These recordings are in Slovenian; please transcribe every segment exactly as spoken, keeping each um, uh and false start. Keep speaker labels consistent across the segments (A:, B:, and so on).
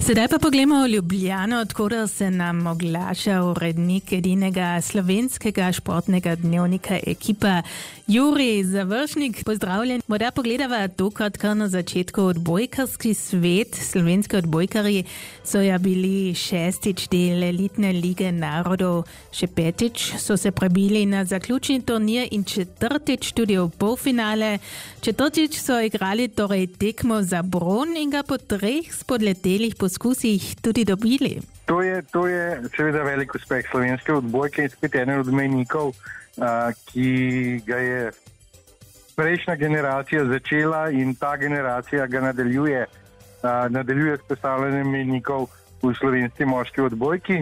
A: Sedaj pa pogledamo Ljubljano, odkud se nam oglaša urednik edinega slovenskega športnega dnevnika Ekipa, Jurij Završnik. Pozdravljen. Morda pogledava tokrat kar na začetku odbojkarski svet. Slovenski odbojkarji so ja bili šestič del elitne lige narodov, še petič so se prebili na zaključni turnir in četrtič tudi v polfinale. Četrtič so igrali torej tekmo za bron in ga po treh spodletelih poskusih tudi dobili.
B: To je, to je seveda velik uspeh slovenske odbojke in spet eden od mejnikov, a, ki ga je prejšnja generacija začela in ta generacija ga nadaljuje, a, nadaljuje s postavljanjem mejnikov v slovenski moški odbojki.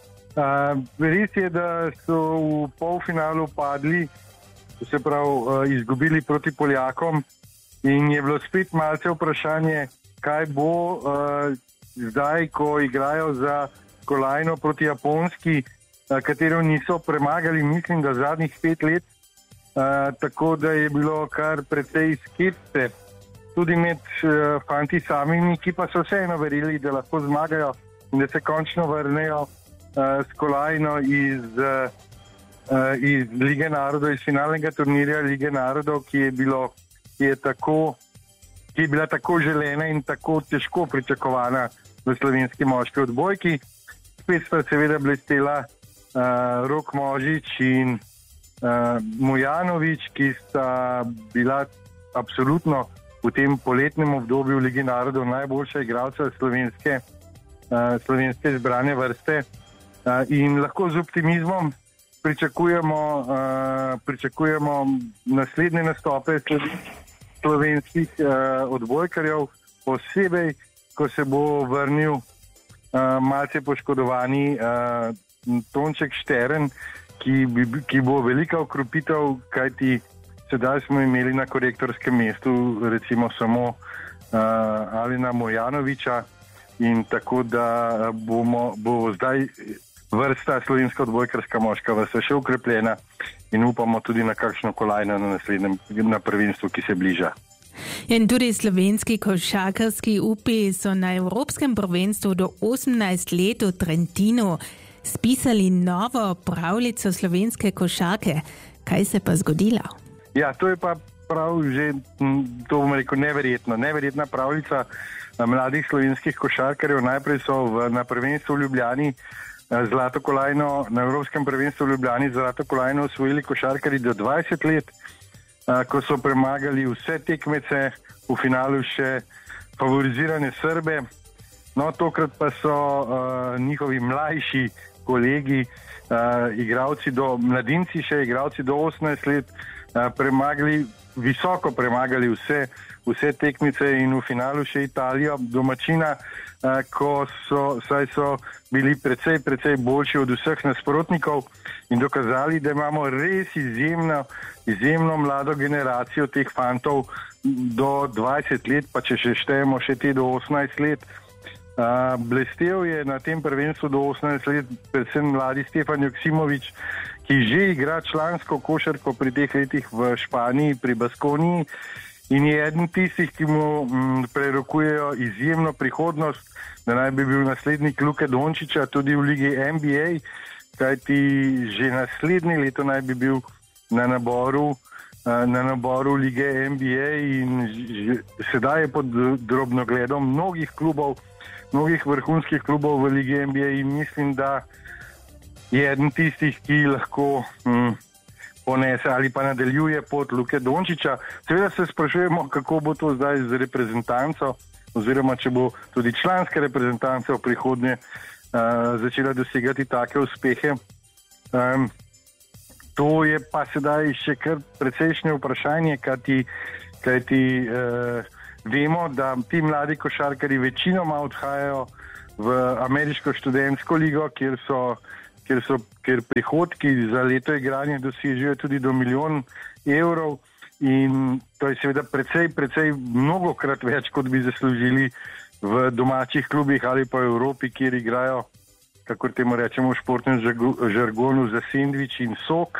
B: A, res je, da so v polfinalu padli, se pravi izgubili proti Poljakom in je bilo spet malce vprašanje, kaj bo uh, zdaj, ko igrajo za kolajno proti Japonski, uh, katero niso premagali, mislim, da zadnjih pet let, uh, tako da je bilo kar precej skepse tudi med uh, fanti samimi, ki pa so vseeno verili, da lahko zmagajo in da se končno vrnejo uh, s kolajno iz, uh, uh, iz Lige narodov, iz finalnega turnirja Lige narodov, ki je bilo, ki je tako ki je bila tako želena in tako težko pričakovana v slovenski moški odbojki. Spet sta seveda blestela uh, Rok Možič in uh, Mujanovič, ki sta bila absolutno v tem poletnem obdobju Lige narodov najboljša igralca slovenske, uh, slovenske izbrane vrste. Uh, in lahko z optimizmom pričakujemo, uh, pričakujemo naslednje nastope slovenskih uh, odbojkarjev, posebej, ko se bo vrnil uh, malce poškodovani uh, Tonček Štern, ki, bi, ki bo velika okrepitev, kajti sedaj smo imeli na korektorskem mestu recimo samo uh, Alina Mojanoviča in tako da bomo, bo zdaj vrsta slovenska odbojkarska moška vrsta še ukrepljena in upamo tudi na kakšno kolajno na naslednjem na prvenstvu, ki se bliža.
A: In tudi slovenski košarkarski upi so na evropskem prvenstvu do osemnajst let v Trentinu spisali novo pravljico slovenske košarke. Kaj se pa zgodilo? Ja, to je pa prav že, to bom rekel, neverjetno. Neverjetna pravljica mladih slovenskih košarkarjev. Najprej so v, na prvenstvu v Ljubljani zlato kolajno, na evropskem prvenstvu v Ljubljani zlato kolajno osvojili košarkarji do dvajset let, ko so premagali vse tekmece, v finalu še favorizirane Srbe. No, tokrat pa so uh, njihovi mlajši kolegi, uh, igralci do, mladinci še igralci do osemnajst let, uh, premagali, visoko premagali vse, vse tekmice in v finalu še Italijo, domačina, uh, ko so, saj so bili precej, precej boljši od vseh nasprotnikov in dokazali, da imamo res izjemno, izjemno mlado generacijo teh fantov do dvajset let, pa če še štejemo še te do osemnajst let. Uh, blestev je na tem prvenstvu do osemnajst let predvsem mladi Stefan Joksimovič, ki že igra člansko košarko pri teh letih v Španiji, pri Baskoniji in je eden tistih, ki mu m, prerokujejo izjemno prihodnost, da naj bi bil naslednik Luke Dončiča tudi v ligi N B A, kajti že naslednje leto naj bi bil na naboru, na naboru lige N B A in že, sedaj je pod drobnogledom mnogih klubov, mnogih vrhunskih klubov v ligi N B A in mislim, da je eden tistih, ki lahko hm, ponese ali pa nadaljuje pot Luke Dončiča. Seveda se sprašujemo, kako bo to zdaj z reprezentanco, oziroma če bo tudi članska reprezentanca v prihodnje uh, začela dosegati take uspehe. Um, to je pa sedaj še kar precejšnje vprašanje, kajti, kajti uh, vemo, da ti mladi košarkari večinoma odhajajo v ameriško študentsko ligo, kjer so Ker, so, ker prihodki za leto igranja dosežejo tudi do milijon evrov in to je seveda precej, precej mnogokrat več, kot bi zaslužili v domačih klubih ali pa v Evropi, kjer igrajo, kakor temu rečemo v športnem žargonu, za sendvič in sok.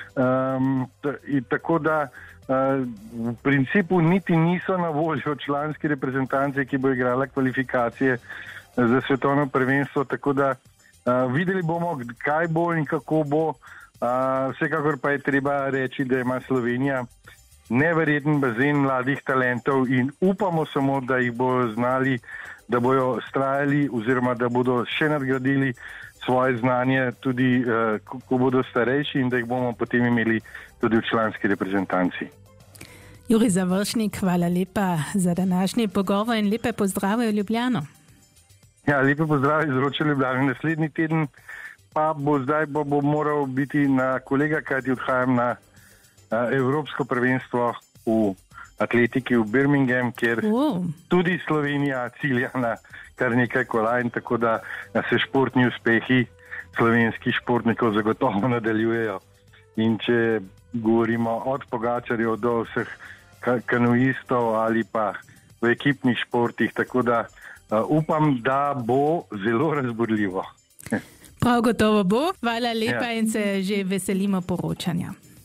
A: Um, t- in tako da uh, v principu niti niso na voljo članski reprezentanci, ki bo igrala kvalifikacije
B: za svetovno prvenstvo, tako da uh, videli bomo, kaj bo in kako bo. Uh, vsekakor pa je treba reči, da ima Slovenija neverjeten bazen mladih talentov in upamo samo, da jih bo znali, da bojo strajali oziroma da bodo še nadgradili svoje znanje tudi, uh, ko, ko bodo starejši in da jih bomo potem imeli tudi v članski reprezentanci.
A: Jurij Završnik, hvala lepa za današnji pogovor in lepe pozdrave v Ljubljano.
B: Ja, lepe pozdrave iz Roče Ljubljane. Naslednji teden pa bo zdaj bo, bo moral biti na kolega, kajti odhajam na uh, Evropsko prvenstvo v atletiki v Birmingham, kjer oh. tudi Slovenija cilja na kar nekaj kolajn, tako da se športni uspehi slovenskih športnikov zagotovo nadaljujejo. In če govorimo od Pogačarjev do vseh kanuistov ali pa v ekipnih športih, tako da uh, upam, da bo zelo razburljivo.
A: Prav gotovo bo. Hvala lepa ja. In se že veselimo poročanja.